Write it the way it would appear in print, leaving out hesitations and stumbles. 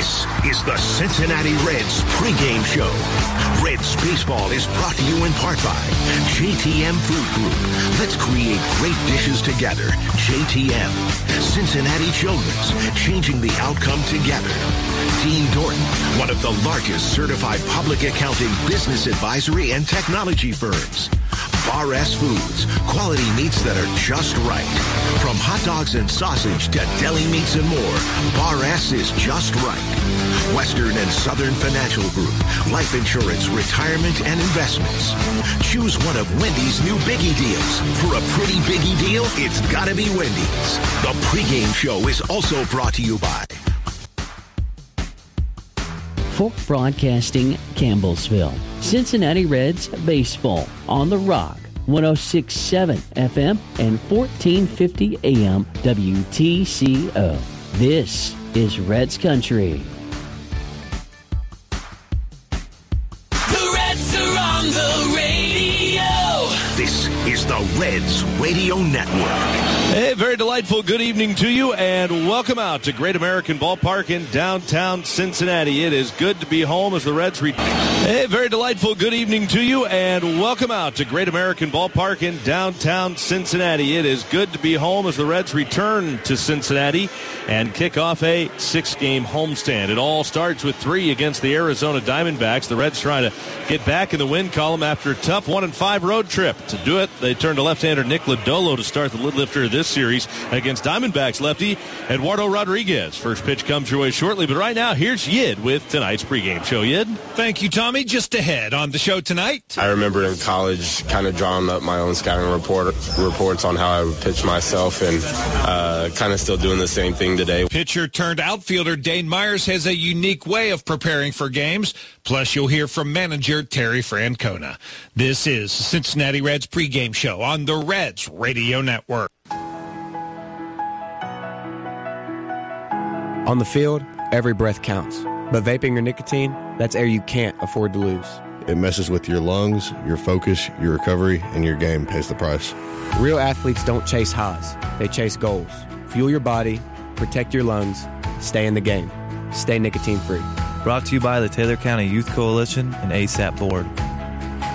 This is the Cincinnati Reds pregame show. Reds baseball is brought to you in part by JTM Food Group. Let's create great dishes together. JTM. Cincinnati Children's, changing the outcome together. Dean Dorton, one of the largest certified public accounting, business advisory, and technology firms. Bar S Foods, quality meats that are just right. From hot dogs and sausage to deli meats and more, Bar S is just right. Western and Southern Financial Group, life insurance, retirement, and investments. Choose one of Wendy's new Biggie deals. For a pretty Biggie deal, it's gotta be Wendy's. The pregame show is also brought to you by Folk Broadcasting, Campbellsville. Cincinnati Reds baseball on the Rock, 106.7 FM and 1450 AM WTCO. This is Reds Country. The Reds are on the radio. This is the Reds Radio Network. Hey, very delightful good evening to you, and welcome out to Great American Ballpark in downtown Cincinnati. It is good to be home as the Reds Hey, very delightful good evening to you, and welcome out to Great American Ballpark in downtown Cincinnati. It is good to be home as the Reds return to Cincinnati and kick off a 6-game homestand. It all starts with 3 against the Arizona Diamondbacks. The Reds trying to get back in the win column after a tough 1-5 road trip. To do it, they turn to left-hander Nick Lodolo to start the lid lifter of this series against Diamondbacks lefty Eduardo Rodriguez. First pitch comes your way shortly, but right now, here's Yid with tonight's pregame show. Yid? Thank you, Tommy. Just ahead on the show tonight. I remember in college kind of drawing up my own scouting reports on how I would pitch myself, and kind of still doing the same thing today. Pitcher turned outfielder Dane Myers has a unique way of preparing for games. Plus, you'll hear from manager Terry Francona. This is the Cincinnati Reds pregame show on the Reds Radio Network. On the field, every breath counts. But vaping or nicotine, that's air you can't afford to lose. It messes with your lungs, your focus, your recovery, and your game pays the price. Real athletes don't chase highs. They chase goals. Fuel your body, protect your lungs, stay in the game. Stay nicotine-free. Brought to you by the Taylor County Youth Coalition and ASAP Board.